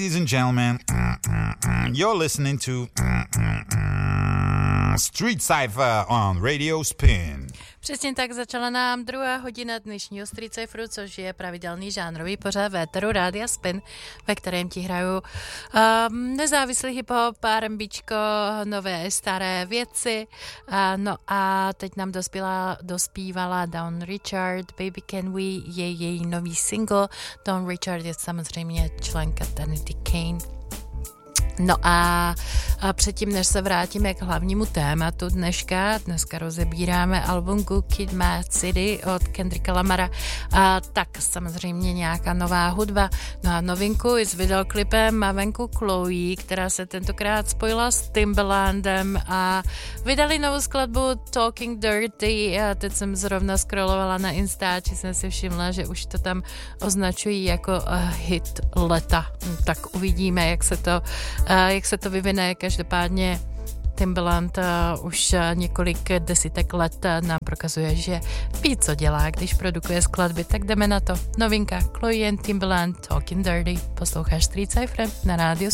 Ladies and gentlemen, you're listening to Street Cypher on Radio Spin. Přesně tak začala nám druhá hodina dnešního Street Cypheru, což je pravidelný žánrový pořad véteru Rádia Spin, ve kterém ti hraju nezávislý hip-hop, R&Bčko, nové staré věci. No a teď nám dospívala Dawn Richard, Baby Can We, je její nový single. Dawn Richard je samozřejmě členka Eternity Kane. No a předtím, než se vrátíme k hlavnímu tématu dneska rozebíráme album Good Kid, Mad City od Kendricka Lamara, tak samozřejmě nějaká nová hudba. No a novinku i s videoklipem má venku Chloe, která se tentokrát spojila s Timbalandem a vydali novou skladbu Talking Dirty. A teď jsem zrovna scrollovala na Instači, jsem si všimla, že už to tam označují jako hit leta. Tak uvidíme, jak se to vyvine. Každopádně Timbaland už několik desítek let nám prokazuje, že ví, co dělá, když produkuje skladby. Tak jdeme na to. Novinka Chloe and Timbaland, Talking Dirty. Posloucháš Street Cypher na rádiu